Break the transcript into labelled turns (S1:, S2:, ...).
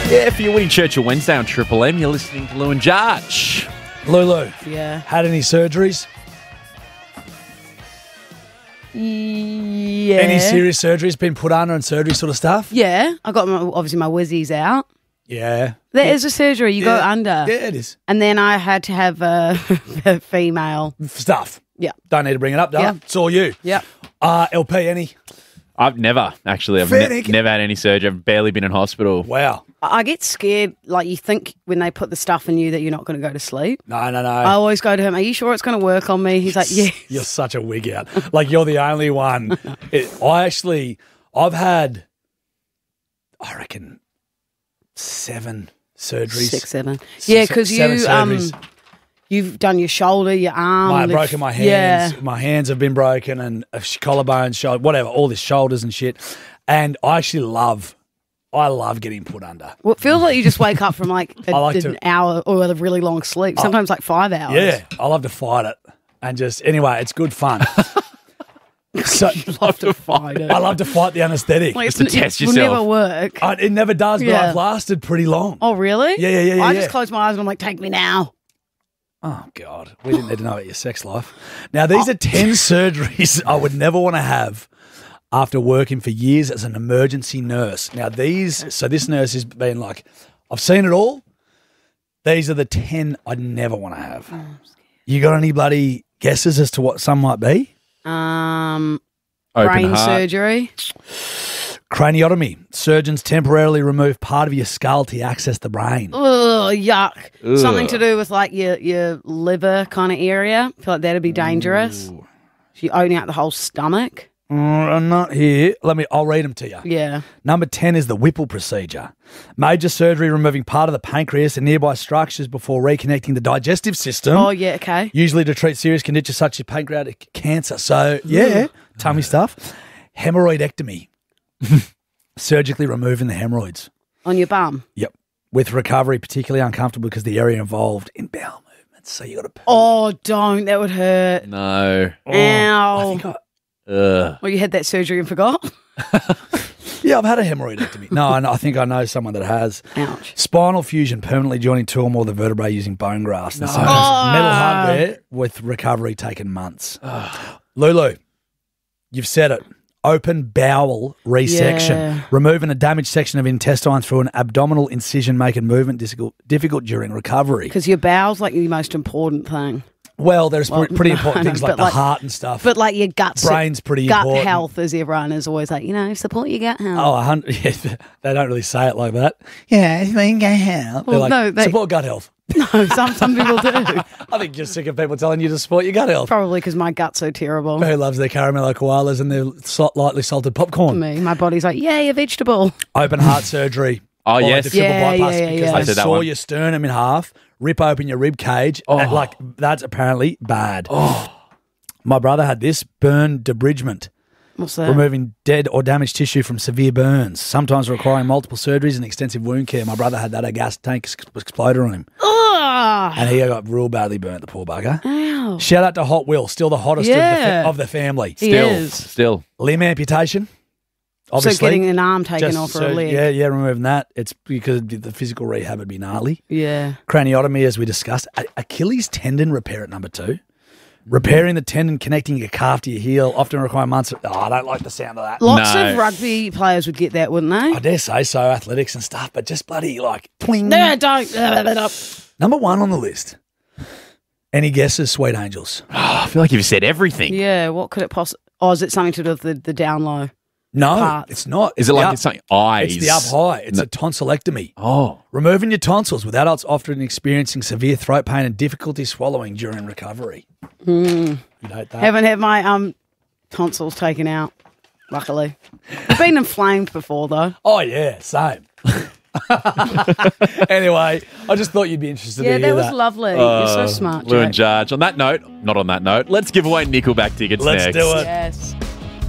S1: Yeah, for your Winning Churchill Wednesday on Triple M, you're listening to Lou and Jarch.
S2: Lulu,
S3: Yeah.
S2: had any surgeries?
S3: Yeah.
S2: Any serious surgeries been put under and surgery sort of stuff?
S3: Yeah. I got obviously my whizzies out.
S2: Yeah.
S3: There is a surgery. You go
S2: Yeah.
S3: under.
S2: Yeah, it is.
S3: And then I had to have a female.
S2: Stuff.
S3: Yeah.
S2: Don't need to bring it up,
S3: Yeah.
S2: It's all you.
S3: Yep.
S2: LP, any?
S1: I've never, actually. I've
S2: Fair dinkum.
S1: never had any surgery. I've barely been in hospital.
S2: Wow.
S3: I get scared. Like, you think when they put the stuff in you that you're not going to go to sleep.
S2: No.
S3: I always go to him, are you sure it's going to work on me? He's like, yeah.
S2: You're such a wig out. Like, you're the only one. I've had, I reckon, 7 surgeries.
S3: 6, 7. Yeah, because
S2: Seven
S3: you
S2: surgeries.
S3: you've done your shoulder, your arm.
S2: I've broken my hands.
S3: Yeah.
S2: My hands have been broken and collarbones, shoulder, whatever, all this shoulders and shit. And I actually love getting put under.
S3: Well, it feels like you just wake up from like
S2: like
S3: an
S2: to-
S3: hour or a really long sleep. Sometimes like 5 hours.
S2: Yeah, I love to fight it. And just, anyway, it's good fun. So,
S1: Love to fight it.
S2: I love to fight the anaesthetic.
S3: Like,
S1: Just to test
S3: it will
S1: yourself.
S3: never work.
S2: It never does, but
S3: Yeah.
S2: I've lasted pretty long.
S3: Oh, really?
S2: Yeah.
S3: I just close my eyes and I'm like, take me now.
S2: Oh, God. We didn't need to know about your sex life. Now, these are 10 surgeries I would never want to have after working for years as an emergency nurse. Now, this nurse has been like, I've seen it all. These are the 10 I'd never want to have. You got any bloody guesses as to what some might be?
S1: Open
S3: Brain
S1: heart.
S3: surgery.
S2: Craniotomy. Surgeons temporarily remove part of your skull to access the brain.
S3: Ugh, yuck.
S1: Ugh.
S3: Something to do with like your liver kind of area. I feel like that'd be dangerous. If you own out the whole stomach.
S2: I'm not here. I'll read them to you.
S3: Yeah.
S2: Number 10 is the Whipple procedure. Major surgery removing part of the pancreas and nearby structures before reconnecting the digestive system.
S3: Oh, yeah, okay.
S2: Usually to treat serious conditions such as pancreatic cancer. So, yeah, tummy stuff. Hemorrhoidectomy. Surgically removing the hemorrhoids.
S3: On your bum.
S2: Yep. With recovery particularly uncomfortable because the area involved in bowel movements. So you got to poo.
S3: Oh, don't. That would hurt.
S1: No.
S3: Ow.
S1: Ugh.
S3: Well, you had that surgery and forgot?
S2: Yeah, I've had a hemorrhoidectomy. No, I think I know someone that has.
S3: Ouch.
S2: Spinal fusion, permanently joining 2 or more of the vertebrae using bone grafts. No. Metal hardware with recovery taking months. Lulu, you've said it. Open bowel resection.
S3: Yeah.
S2: Removing a damaged section of intestine through an abdominal incision, making movement difficult during recovery.
S3: Because your bowel's like the most important thing.
S2: Well, there's pretty
S3: no,
S2: important things
S3: no,
S2: like
S3: but
S2: the
S3: like-
S2: heart and stuff.
S3: But like your gut
S2: Brain's pretty
S3: gut
S2: important.
S3: health, as everyone is always like, support your gut health.
S2: Oh, 100. Yeah, they don't really say it like that. Yeah, it's been gut health. They're
S3: Well,
S2: like,
S3: no, they-
S2: support gut health.
S3: No, some people do.
S2: I think you're sick of people telling you to support your gut health.
S3: Probably because my gut's so terrible.
S2: Who loves their caramello koalas and their lightly salted popcorn?
S3: Me, my body's like, yeah, you're vegetable.
S2: Open heart surgery.
S1: Oh,
S2: Followed
S1: yes.
S2: the triple
S3: Yeah,
S2: bypass
S3: yeah,
S2: because
S3: yeah.
S2: they
S1: I said that
S2: saw
S1: one.
S2: your sternum in half, rip open your rib cage. And like that's apparently bad. My brother had this burn debridement,
S3: What's that?
S2: removing dead or damaged tissue from severe burns, sometimes requiring multiple surgeries and extensive wound care. My brother had that. A gas tank exploded on him,
S3: Ugh.
S2: and he got real badly burnt. The poor bugger.
S3: Ow.
S2: Shout out to Hot Will, still the hottest
S3: Yeah.
S2: of the family.
S3: He is.
S1: Still.
S2: Limb amputation. Obviously,
S3: So getting an arm taken
S2: Just
S3: off or a leg.
S2: Yeah, removing that. It's because the physical rehab would be gnarly.
S3: Yeah.
S2: Craniotomy, as we discussed. Achilles tendon repair at number 2. Repairing the tendon connecting your calf to your heel often require months. I don't like the sound of that.
S3: Lots
S1: No.
S3: of rugby players would get that, wouldn't they?
S2: I dare say so, athletics and stuff, but just bloody like twing.
S3: No, don't.
S2: Number 1 on the list. Any guesses, Sweet Angels?
S1: I feel like you've said everything.
S3: Yeah, what could it possibly... Oh, is it something to do with the down low?
S2: No,
S3: Parts.
S2: it's not.
S1: Is it
S2: the
S1: like
S2: up-
S1: it's something eyes?
S2: It's the up high. It's a tonsillectomy.
S1: Oh.
S2: Removing your tonsils with adults often experiencing severe throat pain and difficulty swallowing during recovery. You'd hate that.
S3: Haven't had my tonsils taken out, luckily. I've been inflamed before, though.
S2: Oh, yeah, same. Anyway, I just thought you'd be interested
S3: Yeah,
S2: to hear
S3: that was
S2: that.
S3: lovely. You're so smart,
S1: Lou and
S3: Jake.
S1: Jarge. On that note, not on that note, let's give away Nickelback tickets
S2: Let's
S1: next.
S2: do it.
S3: Yes.